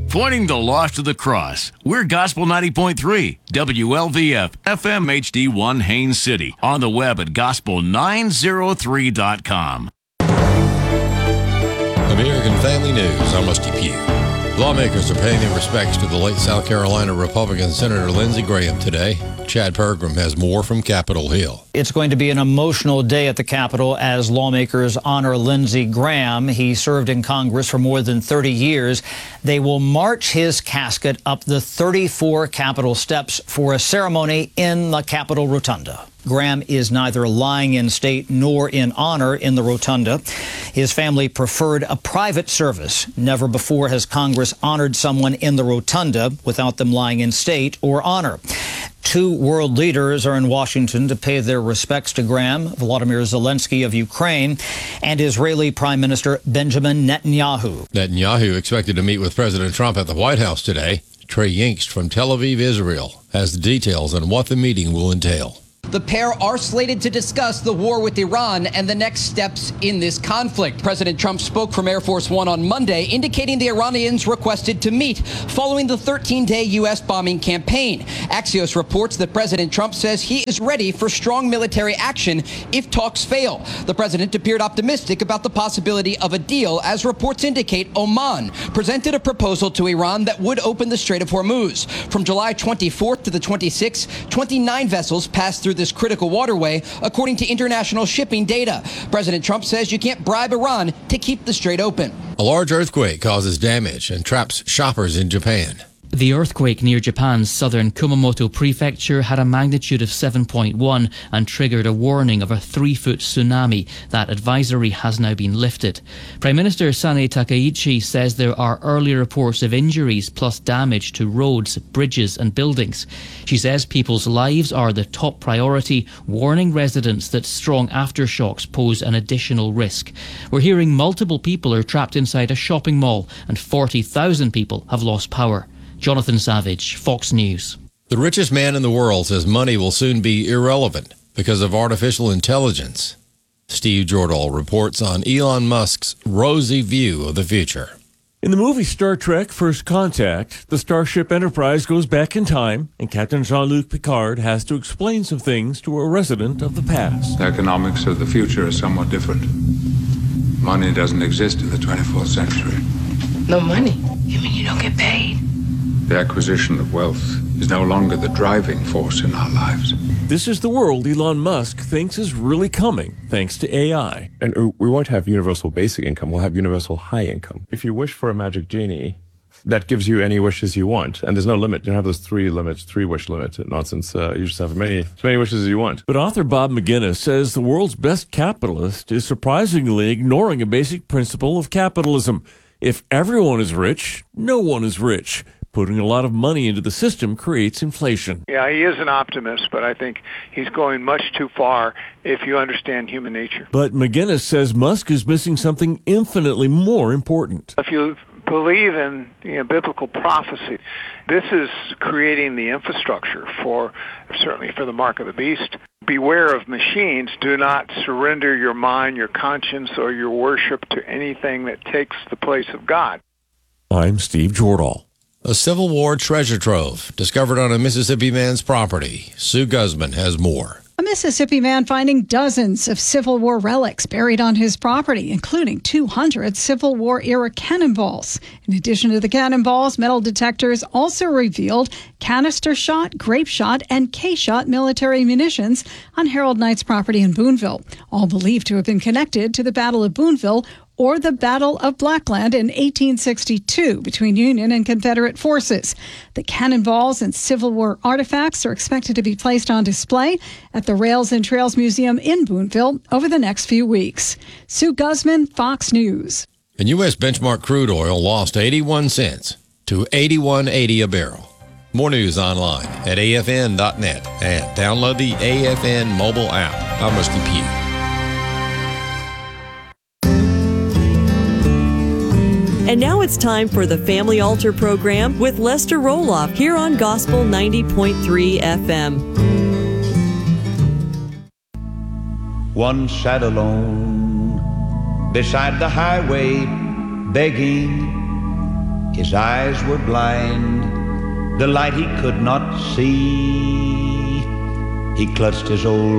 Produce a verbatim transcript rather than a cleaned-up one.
Pointing the lost to the cross. We're Gospel ninety point three, W L V F, F M H D one Haines City. On the web at gospel nine oh three dot com. American Family News, I'm Rusty Pugh. Lawmakers are paying their respects to the late South Carolina Republican Senator Lindsey Graham today. Chad Pergram has more from Capitol Hill. It's going to be an emotional day at the Capitol as lawmakers honor Lindsey Graham. He served in Congress for more than thirty years. They will march his casket up the thirty-four Capitol steps for a ceremony in the Capitol Rotunda. Graham is neither lying in state nor in honor in the Rotunda. His family preferred a private service. Never before has Congress honored someone in the Rotunda without them lying in state or honor. Two world leaders are in Washington to pay their respects to Graham, Volodymyr Zelensky of Ukraine and Israeli Prime Minister Benjamin Netanyahu. Netanyahu expected to meet with President Trump at the White House today. Trey Yingst from Tel Aviv, Israel, has the details on what the meeting will entail. The pair are slated to discuss the war with Iran and the next steps in this conflict. President Trump spoke from Air Force One on Monday, indicating the Iranians requested to meet following the thirteen-day U S bombing campaign. Axios reports that President Trump says he is ready for strong military action if talks fail. The president appeared optimistic about the possibility of a deal, as reports indicate Oman presented a proposal to Iran that would open the Strait of Hormuz. From July twenty-fourth to the twenty-sixth, twenty-nine vessels passed through this critical waterway, according to international shipping data. President Trump says you can't bribe Iran to keep the strait open. A large earthquake causes damage and traps shoppers in Japan. The earthquake near Japan's southern Kumamoto prefecture had a magnitude of seven point one and triggered a warning of a three-foot tsunami. That advisory has now been lifted. Prime Minister Sanae Takaichi says there are early reports of injuries plus damage to roads, bridges and buildings. She says people's lives are the top priority, warning residents that strong aftershocks pose an additional risk. We're hearing multiple people are trapped inside a shopping mall and forty thousand people have lost power. Jonathan Savage, Fox News. The richest man in the world says money will soon be irrelevant because of artificial intelligence. Steve Jordahl reports on Elon Musk's rosy view of the future. In the movie Star Trek First Contact, the Starship Enterprise goes back in time, and Captain Jean-Luc Picard has to explain some things to a resident of the past. The economics of the future is somewhat different. Money doesn't exist in the twenty-fourth century. No money? You mean you don't get paid? The acquisition of wealth is no longer the driving force in our lives. This is the world Elon Musk thinks is really coming, thanks to A I. And we won't have universal basic income, we'll have universal high income. If you wish for a magic genie, that gives you any wishes you want. And there's no limit. You don't have those three limits, three wish limit nonsense. Uh, you just have many, as many wishes as you want. But author Bob McGinnis says the world's best capitalist is surprisingly ignoring a basic principle of capitalism. If everyone is rich, no one is rich. Putting a lot of money into the system creates inflation. Yeah, he is an optimist, but I think he's going much too far if you understand human nature. But McGinnis says Musk is missing something infinitely more important. If you believe in you know, biblical prophecy, this is creating the infrastructure for, certainly for the mark of the beast. Beware of machines. Do not surrender your mind, your conscience, or your worship to anything that takes the place of God. I'm Steve Jordahl. A Civil War treasure trove discovered on a Mississippi man's property. Sue Guzman has more. A Mississippi man finding dozens of Civil War relics buried on his property, including two hundred Civil War-era cannonballs. In addition to the cannonballs, metal detectors also revealed canister shot, grape shot, and K-shot military munitions on Harold Knight's property in Boonville, all believed to have been connected to the Battle of Boonville or the Battle of Blackland in eighteen sixty-two between Union and Confederate forces. The cannonballs and Civil War artifacts are expected to be placed on display at the Rails and Trails Museum in Boonville over the next few weeks. Sue Guzman, Fox News. And U S benchmark crude oil lost eighty-one cents to eighty-one eighty a barrel. More news online at A F N dot net and download the A F N mobile app. I'm Rusty Pugh. And now it's time for the Family Altar program with Lester Roloff here on Gospel ninety point three F M. One sat alone beside the highway, begging His eyes were blind, the light he could not see. He clutched his old